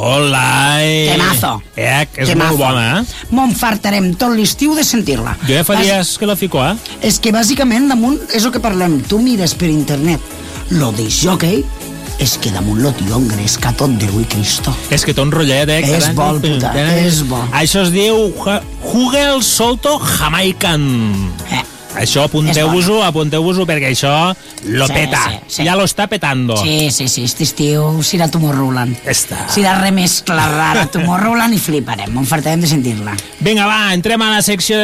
Olai! Temazo. És molt bona, M'ho fartarem tot l'estiu de sentir-la. Jo ja fa dies que la fico, És que bàsicament damunt és el que parlem. Tu mires per internet lo de jockey, és que damunt lo tio engresca tot Déu i Cristo. És que té un rotllet, És bo, puta, és bo. Això es diu Jugel Solto Jamaican. Això apunteu-vos-ho perquè això lo peta. Ja lo està petando. Sí, este estiu serà Tomorrowland. Està. Serà remescla rara Tomorrowland i fliparem. M'ho fartarem de sentir-la. Vinga, va, entrem a la secció de